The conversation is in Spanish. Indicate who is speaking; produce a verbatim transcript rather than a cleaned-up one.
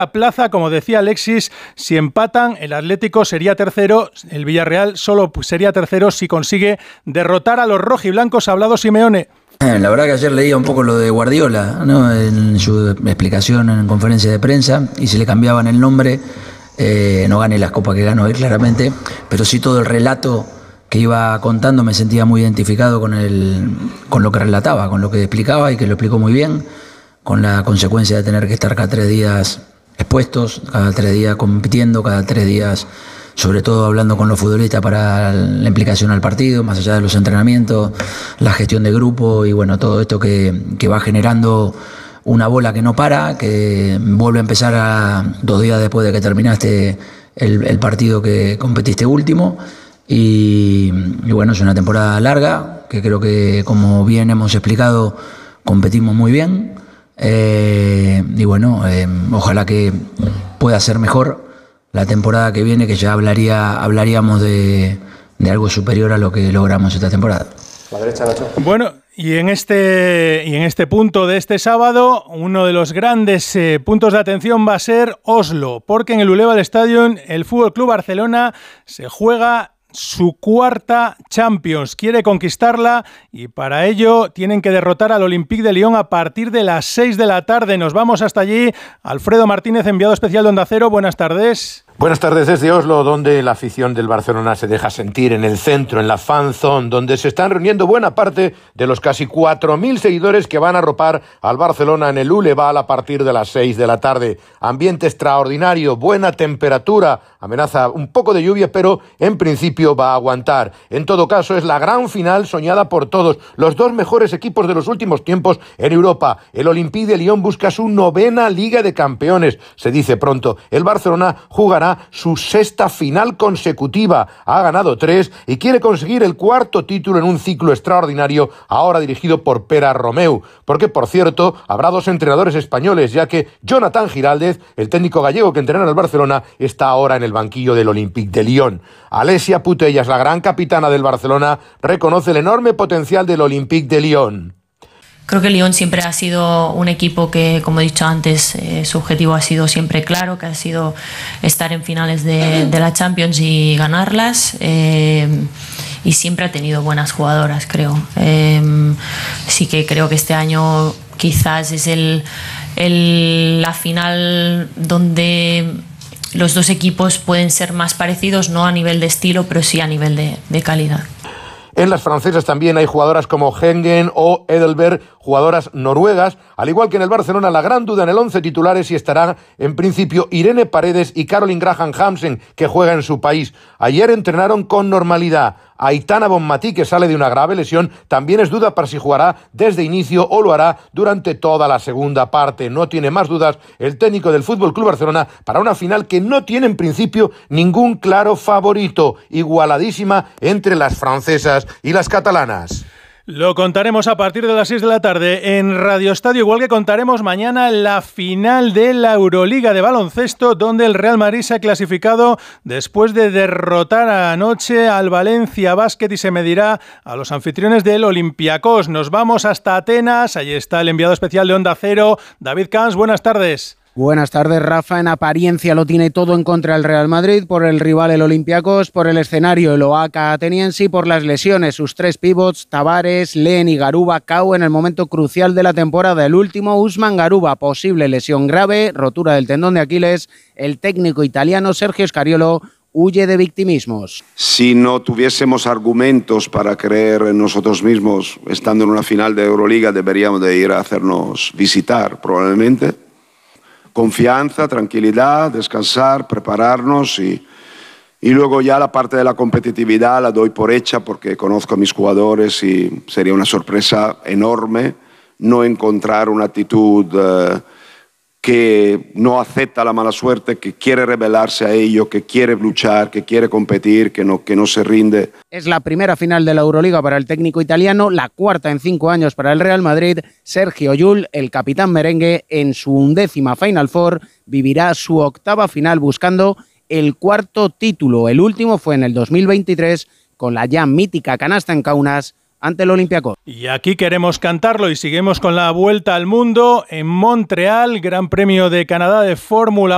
Speaker 1: plaza, como decía Alexis, si empatan, el Atlético sería tercero, el Villarreal solo sería tercero si consigue derrotar a los rojiblancos. Ha hablado Simeone.
Speaker 2: La verdad que ayer leía un poco lo de Guardiola, ¿no?, en su explicación en conferencia de prensa, y si le cambiaban el nombre, eh, no gané las copas que ganó él claramente, pero sí todo el relato que iba contando me sentía muy identificado con, el, con lo que relataba, con lo que explicaba, y que lo explicó muy bien, con la consecuencia de tener que estar cada tres días expuestos, cada tres días compitiendo, cada tres días sobre todo hablando con los futbolistas para la implicación al partido, más allá de los entrenamientos, la gestión de grupo y bueno, todo esto que, que va generando una bola que no para, que vuelve a empezar a, dos días después de que terminaste el, el partido que competiste último. Y, y bueno, es una temporada larga, que creo que, como bien hemos explicado, competimos muy bien. Eh, y bueno, eh, ojalá que pueda ser mejor la temporada que viene, que ya hablaría, hablaríamos de, de algo superior a lo que logramos esta temporada.
Speaker 3: La derecha, Nacho.
Speaker 1: Bueno, y en este y en este punto de este sábado, uno de los grandes eh, puntos de atención va a ser Oslo, porque en el Uleval Stadium el F C Barcelona se juega su cuarta Champions, quiere conquistarla y para ello tienen que derrotar al Olympique de Lyon a partir de las seis de la tarde. Nos vamos hasta allí. Alfredo Martínez, enviado especial de Onda Cero, buenas tardes.
Speaker 4: Buenas tardes desde Oslo, donde la afición del Barcelona se deja sentir en el centro, en la fan zone, donde se están reuniendo buena parte de los casi cuatro mil seguidores que van a arropar al Barcelona en el Uleval a partir de las seis de la tarde. Ambiente extraordinario, buena temperatura, amenaza un poco de lluvia, pero en principio va a aguantar. En todo caso, es la gran final soñada por todos, los dos mejores equipos de los últimos tiempos en Europa. El Olympique de Lyon busca su novena Liga de Campeones, se dice pronto. El Barcelona jugará su sexta final consecutiva, ha ganado tres y quiere conseguir el cuarto título en un ciclo extraordinario, ahora dirigido por Pere Romeu, porque por cierto habrá dos entrenadores españoles, ya que Jonathan Giraldez, el técnico gallego que entrena al Barcelona, está ahora en el banquillo del Olympique de Lyon. Alessia Putellas, la gran capitana del Barcelona, reconoce el enorme potencial del Olympique de Lyon.
Speaker 5: Creo que Lyon siempre ha sido un equipo que, como he dicho antes, eh, su objetivo ha sido siempre claro, que ha sido estar en finales de, de la Champions y ganarlas. Eh, y siempre ha tenido buenas jugadoras, creo. Eh, sí que creo que este año quizás es el, el, la final donde los dos equipos pueden ser más parecidos, no a nivel de estilo, pero sí a nivel de, de calidad.
Speaker 4: En las francesas también hay jugadoras como Hengen o Edelberg, jugadoras noruegas, al igual que en el Barcelona. La gran duda en el once titulares si estarán en principio Irene Paredes y Caroline Graham Hansen, que juega en su país. Ayer entrenaron con normalidad. Aitana Bonmatí, que sale de una grave lesión, también es duda para si jugará desde inicio o lo hará durante toda la segunda parte. No tiene más dudas el técnico del F C Barcelona para una final que no tiene en principio ningún claro favorito, igualadísima entre las francesas y las catalanas.
Speaker 1: Lo contaremos a partir de las seis de la tarde en Radio Estadio, igual que contaremos mañana la final de la Euroliga de baloncesto, donde el Real Madrid se ha clasificado después de derrotar anoche al Valencia Basket y se medirá a los anfitriones del Olympiacos. Nos vamos hasta Atenas, allí está el enviado especial de Onda Cero, David Camps, buenas tardes.
Speaker 6: Buenas tardes, Rafa. En apariencia lo tiene todo en contra del Real Madrid, por el rival el Olympiacos, por el escenario el O A C A ateniense y por las lesiones. Sus tres pivots, Tavares, Len y Garuba, Cau en el momento crucial de la temporada. El último, Usman Garuba, posible lesión grave, rotura del tendón de Aquiles. El técnico italiano Sergio Scariolo huye de victimismos.
Speaker 7: Si no tuviésemos argumentos para creer en nosotros mismos, estando en una final de Euroliga, deberíamos de ir a hacernos visitar, probablemente. Confianza, tranquilidad, descansar, prepararnos y, y luego ya la parte de la competitividad la doy por hecha porque conozco a mis jugadores y sería una sorpresa enorme no encontrar una actitud eh, que no acepta la mala suerte, que quiere rebelarse a ello, que quiere luchar, que quiere competir, que no, que no se rinde.
Speaker 6: Es la primera final de la Euroliga para el técnico italiano, la cuarta en cinco años para el Real Madrid. Sergio Llull, el capitán merengue, en su undécima Final Four, vivirá su octava final buscando el cuarto título. El último fue en el dos mil veintitrés, con la ya mítica canasta en Kaunas ante el Olympiacos.
Speaker 1: Y aquí queremos cantarlo y seguimos con la vuelta al mundo en Montreal, Gran Premio de Canadá de Fórmula